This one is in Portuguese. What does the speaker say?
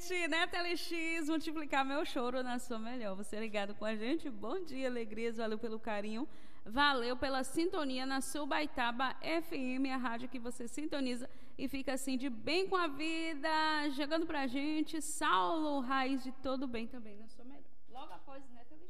gente, Neta LX, multiplicar meu choro na sua melhor. Você ligado com a gente? Bom dia, alegrias, valeu pelo carinho, valeu pela sintonia na Subaitaba FM, a rádio que você sintoniza e fica assim de bem com a vida. Chegando pra gente, Saulo, raiz de todo bem também na sua melhor. Logo após Neta LX.